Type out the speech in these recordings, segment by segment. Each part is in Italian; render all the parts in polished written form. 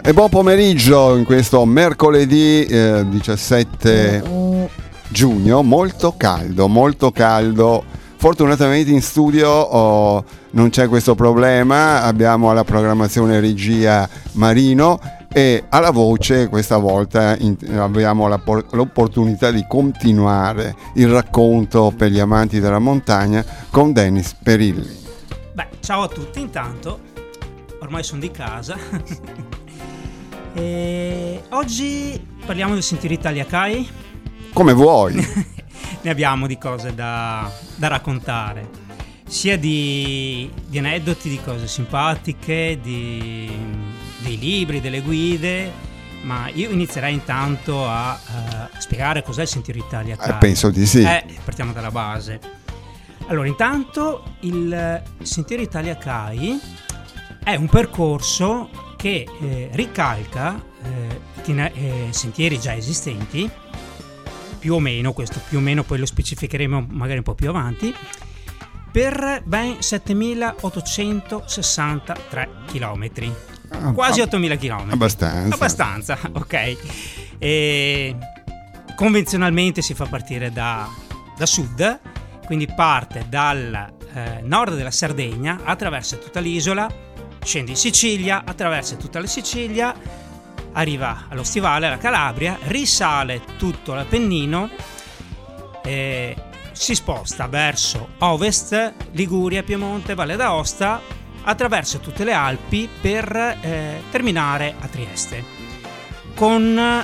E buon pomeriggio in questo mercoledì 17 giugno, molto caldo. Fortunatamente in studio non c'è questo problema, abbiamo alla programmazione regia Marino e alla voce questa volta abbiamo l'opportunità di continuare il racconto per gli amanti della montagna con Dennis Perilli. Ciao a tutti, intanto ormai sono di casa. E oggi parliamo del Sentiero Italia CAI. Come vuoi. Ne abbiamo di cose da raccontare, sia di aneddoti, di cose simpatiche, dei libri, delle guide, ma io inizierei intanto a spiegare cos'è il Sentiero Italia CAI. Penso di sì. Partiamo dalla base. Allora, intanto il Sentiero Italia CAI è un percorso che ricalca sentieri già esistenti, più o meno, questo più o meno poi lo specificheremo magari un po' più avanti, per ben 7.863 chilometri, quasi 8.000 chilometri. Abbastanza, ok. E convenzionalmente si fa partire da sud, quindi parte dal nord della Sardegna, attraversa tutta l'isola, scende in Sicilia, attraversa tutta la Sicilia, arriva allo Stivale, alla Calabria, risale tutto l'Appennino, si sposta verso ovest, Liguria, Piemonte, Valle d'Aosta, attraversa tutte le Alpi per terminare a Trieste, con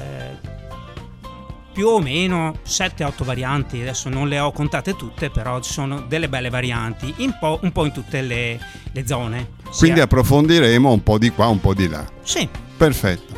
più o meno 7-8 varianti. Adesso non le ho contate tutte, però ci sono delle belle varianti un po' in tutte le zone. Quindi approfondiremo un po' di qua, un po' di là. Sì. Perfetto.